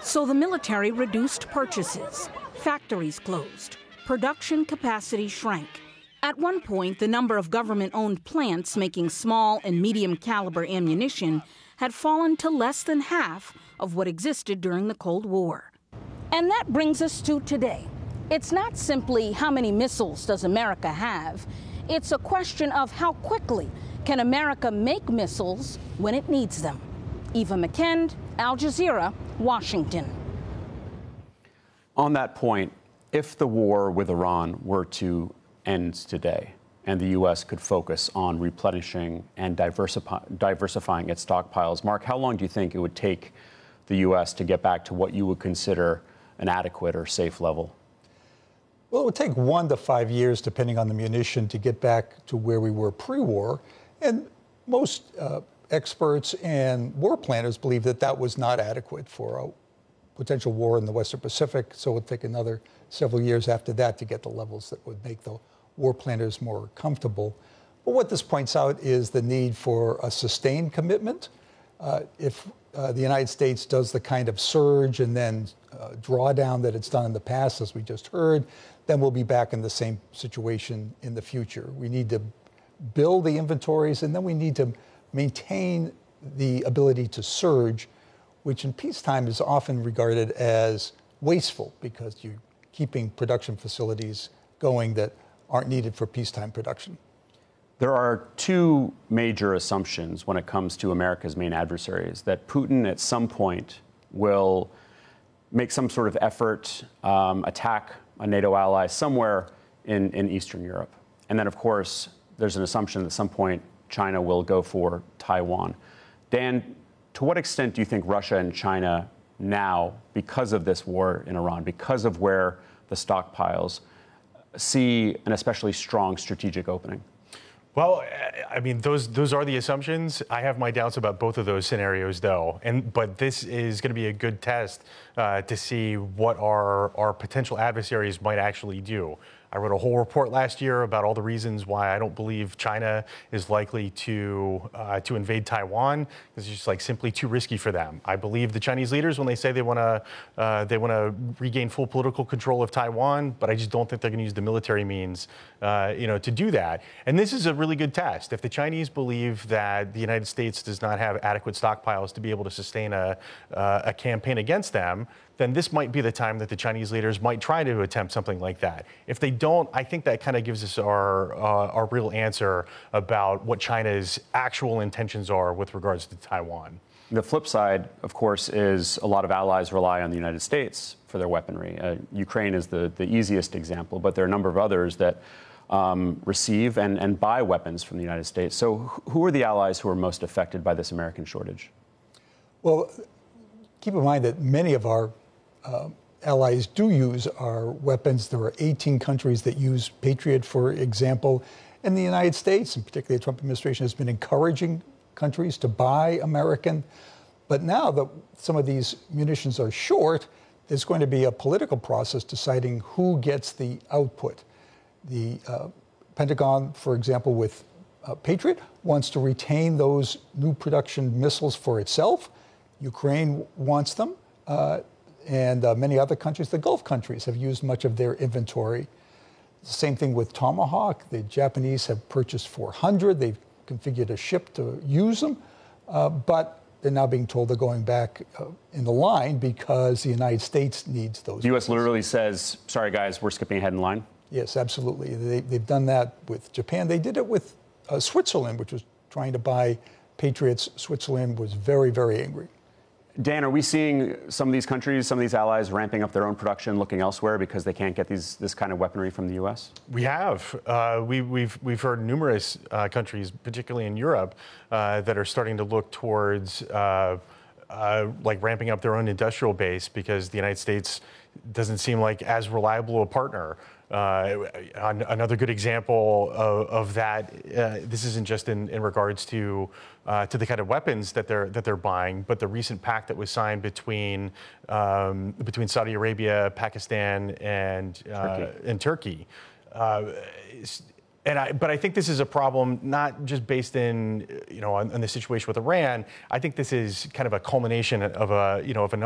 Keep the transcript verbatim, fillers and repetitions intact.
So the military reduced purchases, factories closed, production capacity shrank. At one point, the number of government-owned plants making small and medium-caliber ammunition had fallen to less than half of what existed during the Cold War. And that brings us to today. It's not simply how many missiles does America have. It's a question of how quickly can America make missiles when it needs them. Eva McKend, Al Jazeera, Washington. On that point, if the war with Iran were to end today and the U S could focus on replenishing and diversify, diversifying its stockpiles, Mark, how long do you think it would take the U S to get back to what you would consider an adequate or safe level? Well, it would take one to five years, depending on the munition, to get back to where we were pre-war. And most uh, experts and war planners believe that that was not adequate for a potential war in the Western Pacific. So it would take another several years after that to get the levels that would make the war planners more comfortable. But what this points out is the need for a sustained commitment. Uh, if uh, the United States does the kind of surge and then uh, drawdown that it's done in the past, as we just heard, then we'll be back in the same situation in the future. We need to build the inventories, and then we need to maintain the ability to surge, which in peacetime is often regarded as wasteful because you're keeping production facilities going that aren't needed for peacetime production. There are two major assumptions when it comes to America's main adversaries: that Putin at some point will make some sort of effort, um, attack a NATO ally somewhere in, in Eastern Europe. And then, of course, there's an assumption that at some point China will go for Taiwan. Dan, to what extent do you think Russia and China now, because of this war in Iran, because of where the stockpiles, see an especially strong strategic opening? Well, I mean, those those are the assumptions. I have my doubts about both of those scenarios, though. And but this is going to be a good test uh, to see what our our potential adversaries might actually do. I wrote a whole report last year about all the reasons why I don't believe China is likely to uh, to invade Taiwan. It's just like simply too risky for them. I believe the Chinese leaders when they say they want to uh, they want to regain full political control of Taiwan, but I just don't think they're going to use the military means, uh, you know, to do that. And this is a really good test. If the Chinese believe that the United States does not have adequate stockpiles to be able to sustain a uh, a campaign against them, then this might be the time that the Chinese leaders might try to attempt something like that. If they don't, I think that kind of gives us our uh, our real answer about what China's actual intentions are with regards to Taiwan. The flip side, of course, is a lot of allies rely on the United States for their weaponry. Uh, Ukraine is the, the easiest example, but there are a number of others that um, receive and, and buy weapons from the United States. So who are the allies who are most affected by this American shortage? Well, keep in mind that many of our Uh, allies do use our weapons. There are eighteen countries that use Patriot, for example. And the United States, and particularly the Trump administration, has been encouraging countries to buy American. But now that some of these munitions are short, there's going to be a political process deciding who gets the output. The uh, Pentagon, for example, with uh, Patriot, wants to retain those new production missiles for itself. Ukraine wants them. Uh, And uh, many other countries, the Gulf countries, have used much of their inventory. Same thing with Tomahawk. The Japanese have purchased four hundred. They've configured a ship to use them. Uh, but they're now being told they're going back uh, in the line because the United States needs those. The U S literally says, sorry, guys, we're skipping ahead in line? Yes, absolutely. They, they've done that with Japan. They did it with uh, Switzerland, which was trying to buy Patriots. Switzerland was very, very angry. Dan, are we seeing some of these countries, some of these allies ramping up their own production, looking elsewhere because they can't get these this kind of weaponry from the U S? We have. Uh, we, we've we've heard numerous uh, countries, particularly in Europe, uh, that are starting to look towards uh, uh, like ramping up their own industrial base because the United States doesn't seem like as reliable a partner. Uh, another good example of, of that. Uh, this isn't just in, in regards to uh, to the kind of weapons that they're that they're buying, but the recent pact that was signed between um, between Saudi Arabia, Pakistan, and uh, Turkey. and Turkey. Uh, And I, but I think this is a problem not just based in, you know, on, on the situation with Iran. I think this is kind of a culmination of a, you know, of a number